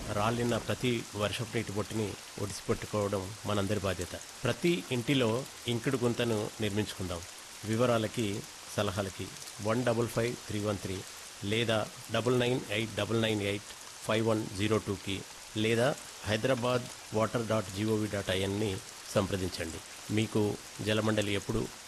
రాలిన ప్రతి వర్షపు నీటి బొట్టుని ఒడిసిపెట్టుకోవడం మనందరి బాధ్యత. ప్రతి ఇంటిలో ఇంకుడు గుంతను నిర్మించుకుందాం. వివరాలకి సలహాలకి 155313 లేదా 9989985102కి లేదా hyderabadwater.gov.inని సంప్రదించండి. మీకు జలమండలి ఎప్పుడు